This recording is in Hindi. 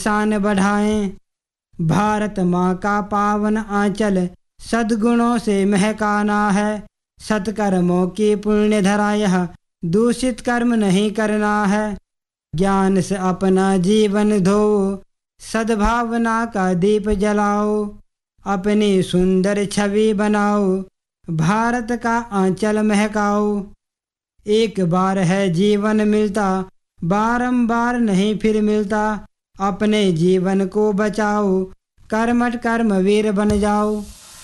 शान बढ़ाएं। भारत माँ का पावन आंचल सद्गुणों से महकाना है। सत्कर्मों की पुण्य धरा यह दूषित कर्म नहीं करना है। ज्ञान से अपना जीवन धो, सद्भावना का दीप जलाओ। अपनी सुंदर छवि बनाओ, भारत का आंचल महकाओ। एक बार है जीवन मिलता, बारंबार नहीं फिर मिलता। अपने जीवन को बचाओ, कर्मठ कर्मवीर बन जाओ।